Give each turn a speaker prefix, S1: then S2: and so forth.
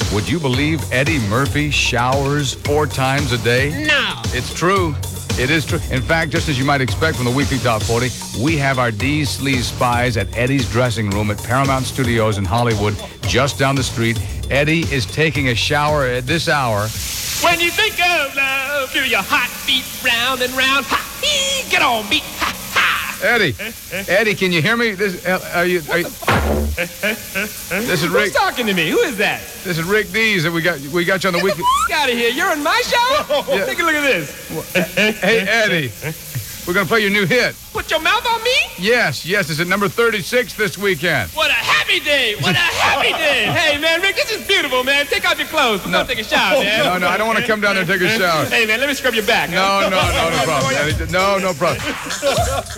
S1: Would you believe Eddie Murphy showers 4 times a day?
S2: No.
S1: It's true. It is true. In fact, just as you might expect from the Weekly Top 40, we have our D's Sleaze Spies at Eddie's dressing room at Paramount Studios in Hollywood, just down the street. Eddie is taking a shower at this hour.
S3: When you think of love, feel your heart beat round and round. Ha! Get on, beat. Ha! Ha!
S1: Eddie, can you hear me? This is Rick.
S3: Who's talking to me? Who is that?
S1: This is Rick Dees that we got you on the
S3: Get
S1: Weekly.
S3: the f*** out of here. You're in my show? Take a look at this.
S1: Hey, Eddie, we're going to play your new hit.
S3: Put your mouth on me?
S1: Yes, it's at number 36 this weekend.
S3: What a happy day. What a happy day. Hey, man, Rick, this is beautiful, man. Take off your clothes. Come take a shower, man.
S1: No, I don't want to come down there and take a shower.
S3: Hey, man, let me scrub your back.
S1: No problem, Eddie. No problem.